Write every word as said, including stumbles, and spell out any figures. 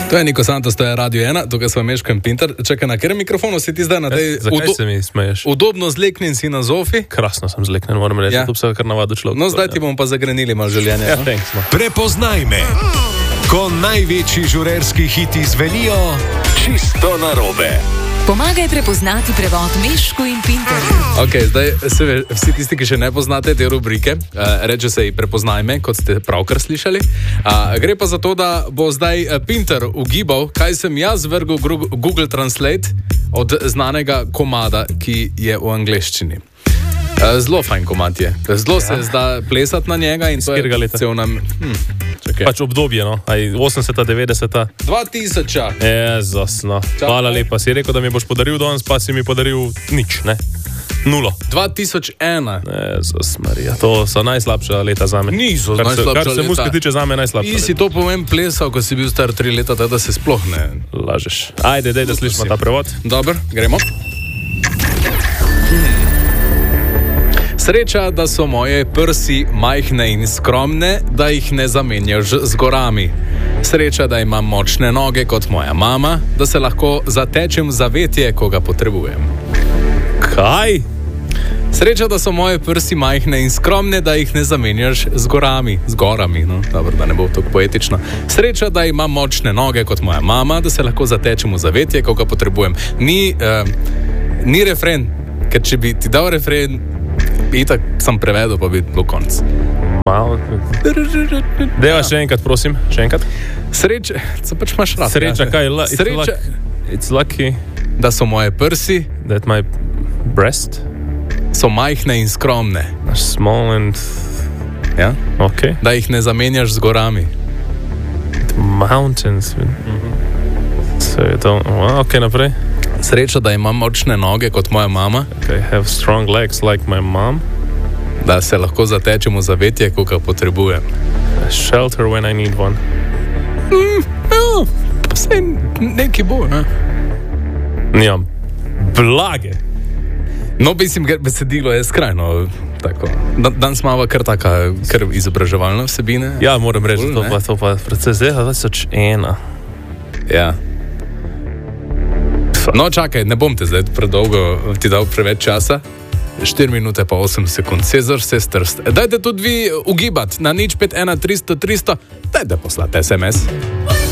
To je Niko Santos, to je Radio ena, tukaj smo Meško in Pinter. Čakaj, na katerem mikrofonu si ti zdaj? Na tej, Zakaj udo- se mi smeješ? Udobno zleknjen si na zofi. Krasno sem zleknjen, moram reči, Ja. to bi se kar navadil človek. No, zdaj ti bomo pa zagrenili malo življenja. Ja, no? thanks, no. Prepoznaj me, ko največji žurerski hiti zvenijo čisto narobe. Pomagaj prepoznati prevod Meško in Pinterju. Ok, zdaj se ve, vsi tisti, ki še ne poznate te rubrike, uh, reče se ji Prepoznaj me, kot ste pravkar slišali. Uh, gre pa za to, da bo zdaj uh, Pinter ugibal, kaj sem jaz vrgel v Google Translate od znanega komada, ki je v angleščini. Uh, zelo fajn komad je. Zelo ja. se zda plesati na njega in to je cel nam... Hm, pač obdobje, no? Aj osemdeseta, devetdeseta. dva tisoča. Jezus, no. Hvala lepa. Si rekel, da mi boš podaril danes, pa si mi podaril nič, ne? Nulo. dva tisoč ena. Jezus Marija, to so najslabša leta zame. Niso kar se, najslabša kar se leta. muzike tiče zame najslabša. Ti si to povem plesal, ko si bil star tri leta, teda se sploh ne... Lažeš. Ajde, dej, da slišimo ta prevod. Dobar, gremo. Sreča, da so moje prsi majhne in skromne, da jih ne zamenjaš z gorami. Sreča, da imam močne noge kot moja mama, da se lahko zatečem v zavetje, ko ga potrebujem. Kaj? Sreča, da so moje prsi majhne in skromne, da jih ne zamenjaš z gorami. Z gorami, no, dobro, da ne bo tako poetično. Sreča, da imam močne noge kot moja mama, da se lahko zatečem v zavetje, ko ga potrebujem. Ni, uh, ni refren, ker če bi ti dal refren, itak sem prevedel, pa bi bilo konc. Malo. Deva še enkrat, prosim, še enkrat. Sreča, co pač imaš rad? Sreča, ja? kaj? La, it's, Sreča, luck, it's lucky da so moje prsi, that my breast so majhne in skromne. are small and... Ja? Ok. Da jih ne zamenjaš z gorami. Mountains. Mm-hmm. So je to... Well, ok, naprej. Sreča, da imam močne noge kot moja mama, Okay, have strong legs like my mom. da se lahko zatečem v zavetje, ko ga potrebujem. A shelter when I need one. Ja, vse neki bo, ne? Nimam blage. No, mislim, ker besedilo je skrajno tako. Dan, danes imamo kar taka, kar izobraževalna vsebine. Ja, moram reči, Cool, to pa, to pa predvsej zdaj dva tisoč ena. Ja. No, čakaj, ne bom te zdaj predolgo ti dal preveč časa. štiri minute pa osem sekund. Cezar Sestrst. Dajte tudi vi ugibati na nič pet ena tristo tristo. Dajte poslati es em es.